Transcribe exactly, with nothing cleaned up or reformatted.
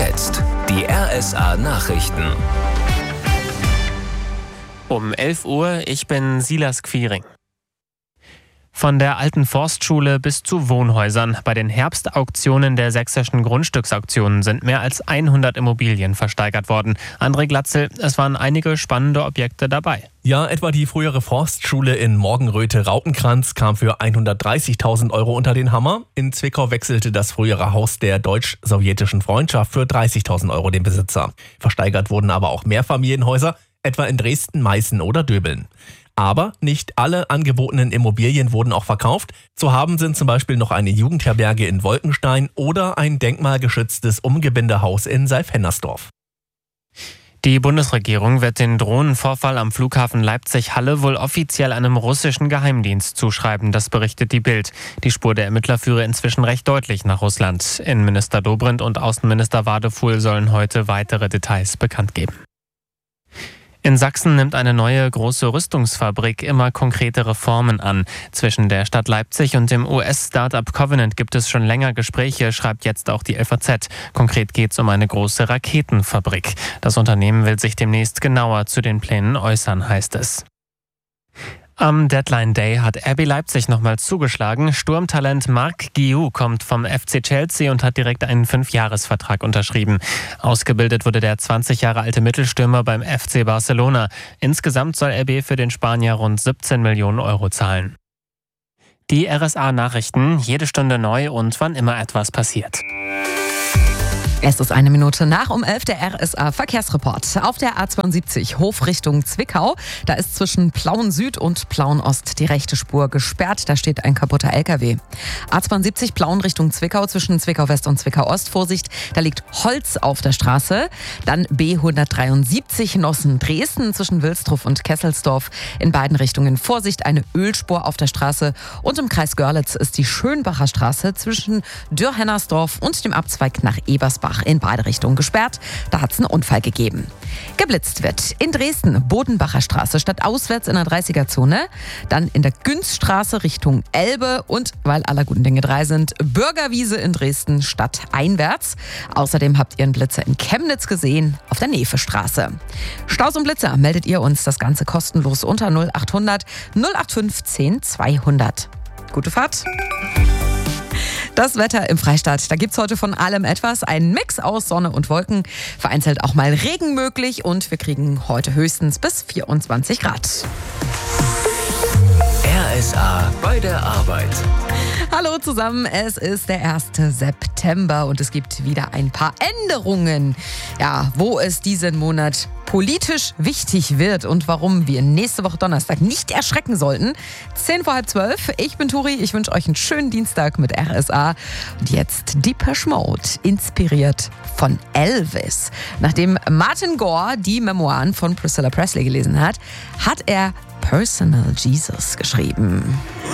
jetzt die R S A-Nachrichten. Um elf Uhr, ich bin Silas Quiring. Von der alten Forstschule bis zu Wohnhäusern. Bei den Herbstauktionen der sächsischen Grundstücksauktionen sind mehr als hundert Immobilien versteigert worden. André Glatzel, es waren einige spannende Objekte dabei. Ja, etwa die frühere Forstschule in Morgenröthe-Rautenkranz kam für hundertdreißigtausend Euro unter den Hammer. In Zwickau wechselte das frühere Haus der deutsch-sowjetischen Freundschaft für dreißigtausend Euro den Besitzer. Versteigert wurden aber auch Mehrfamilienhäuser, etwa in Dresden, Meißen oder Döbeln. Aber nicht alle angebotenen Immobilien wurden auch verkauft. Zu haben sind zum Beispiel noch eine Jugendherberge in Wolkenstein oder ein denkmalgeschütztes Umgebindehaus in Seilfennersdorf. Die Bundesregierung wird den Drohnenvorfall am Flughafen Leipzig-Halle wohl offiziell einem russischen Geheimdienst zuschreiben, das berichtet die Bild. Die Spur der Ermittler führe inzwischen recht deutlich nach Russland. Innenminister Dobrindt und Außenminister Wadefuhl sollen heute weitere Details bekannt geben. In Sachsen nimmt eine neue große Rüstungsfabrik immer konkretere Formen an. Zwischen der Stadt Leipzig und dem U S-Startup Covenant gibt es schon länger Gespräche, schreibt jetzt auch die L V Z. Konkret geht es um eine große Raketenfabrik. Das Unternehmen will sich demnächst genauer zu den Plänen äußern, heißt es. Am Deadline Day hat R B Leipzig nochmal zugeschlagen. Sturmtalent Marc Guiu kommt vom F C Chelsea und hat direkt einen Fünfjahresvertrag unterschrieben. Ausgebildet wurde der zwanzig Jahre alte Mittelstürmer beim F C Barcelona. Insgesamt soll R B für den Spanier rund siebzehn Millionen Euro zahlen. Die R S A-Nachrichten, jede Stunde neu und wann immer etwas passiert. Es ist eine Minute nach um elf, der R S A-Verkehrsreport. Auf der A zweiundsiebzig Hof Richtung Zwickau, da ist zwischen Plauen Süd und Plauen Ost die rechte Spur gesperrt. Da steht ein kaputter L K W. A zweiundsiebzig Plauen Richtung Zwickau, zwischen Zwickau West und Zwickau Ost. Vorsicht, da liegt Holz auf der Straße. Dann B hundertdreiundsiebzig Nossen Dresden zwischen Wilsdruf und Kesselsdorf. In beiden Richtungen Vorsicht, eine Ölspur auf der Straße. Und im Kreis Görlitz ist die Schönbacher Straße zwischen Dürr-Hennersdorf und dem Abzweig nach Ebersbach in beide Richtungen gesperrt. Da hat es einen Unfall gegeben. Geblitzt wird in Dresden, Bodenbacher Straße, stadtauswärts in der dreißiger-Zone. Dann in der Günzstraße Richtung Elbe und, weil aller guten Dinge drei sind, Bürgerwiese in Dresden stadteinwärts. Außerdem habt ihr einen Blitzer in Chemnitz gesehen, auf der Nevestraße. Staus und Blitzer meldet ihr uns das Ganze kostenlos unter null achthundert null fünfzehn zweihundert. Gute Fahrt! Das Wetter im Freistaat, da gibt's heute von allem etwas. Ein Mix aus Sonne und Wolken, vereinzelt auch mal Regen möglich und wir kriegen heute höchstens bis vierundzwanzig Grad. R S A bei der Arbeit. Hallo zusammen, es ist der erste September und es gibt wieder ein paar Änderungen. Ja, wo es diesen Monat politisch wichtig wird und warum wir nächste Woche Donnerstag nicht erschrecken sollten. Zehn vor halb zwölf. Ich bin Turi. Ich wünsche euch einen schönen Dienstag mit R S A. Und jetzt Depeche Mode, inspiriert von Elvis. Nachdem Martin Gore die Memoiren von Priscilla Presley gelesen hat, hat er Personal Jesus geschrieben.